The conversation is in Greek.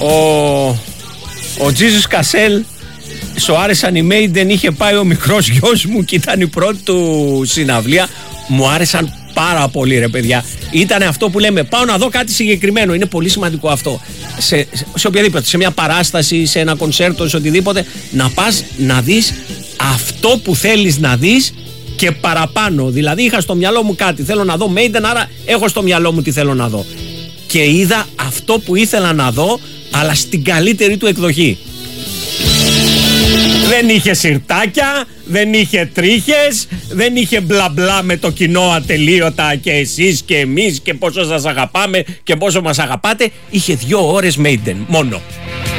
Ο Τζίζους Κασέλ, σου άρεσαν οι Maiden, είχε πάει ο μικρός γιος μου και ήταν η πρώτη του συναυλία. Μου άρεσαν πάρα πολύ, ρε παιδιά. Ήταν αυτό που λέμε, πάω να δω κάτι συγκεκριμένο. Είναι πολύ σημαντικό αυτό. Σε οποιαδήποτε, σε μια παράσταση, σε ένα κονσέρτο, σε οτιδήποτε, να πας να δεις αυτό που θέλεις να δεις και παραπάνω. Δηλαδή είχα στο μυαλό μου κάτι, θέλω να δω Maiden, άρα έχω στο μυαλό μου τι θέλω να δω. Και είδα αυτό που ήθελα να δω, αλλά στην καλύτερη του εκδοχή. Δεν είχε σιρτάκια, δεν είχε τρίχες, δεν είχε μπλα μπλα με το κοινό ατελείωτα και εσείς και εμείς και πόσο σας αγαπάμε και πόσο μας αγαπάτε. Είχε 2 ώρες Maiden μόνο.